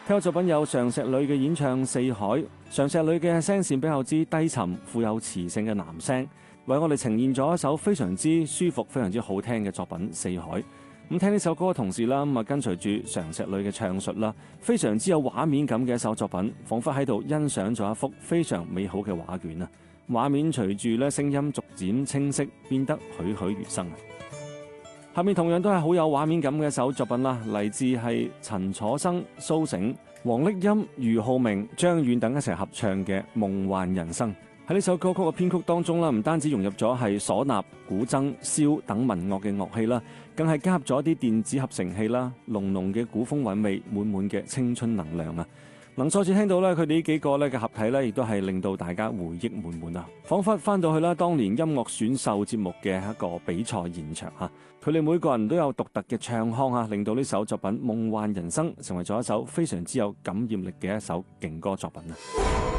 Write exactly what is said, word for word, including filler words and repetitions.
聽過作品有常石磊嘅演唱《四海》，常石磊嘅聲線比較之低沉，富有磁性嘅男聲，為我哋呈現咗一首非常之舒服、非常之好聽嘅作品《四海》。咁聽呢首歌嘅同時啦，咁啊跟隨住常石磊嘅唱述啦，非常之有畫面感嘅一首作品，彷彿喺度欣賞咗一幅非常美好嘅畫卷啊！畫面隨住咧聲音逐漸清晰，變得栩栩如生。下面同樣都係好有畫面感嘅一首作品啦，嚟自係陳楚生、蘇醒、黃瀝音、俞灝明、張遠等一齊合唱嘅《夢幻人生》。喺呢首歌曲嘅編曲當中啦，唔單止融入咗係嗩吶、古箏、簫等民樂嘅樂器啦，更係加入咗一啲電子合成器啦，濃濃嘅古風韻味，滿滿嘅青春能量啊！能再次聽到咧，佢哋呢幾個咧嘅合體咧，亦都係令到大家回憶滿滿啊！彷彿翻到去啦，當年音樂選秀節目嘅一個比賽現場啊！佢哋每個人都有獨特嘅唱腔啊，令到呢首作品《夢幻人生》成為咗一首非常之有感染力嘅一首勁歌作品啊！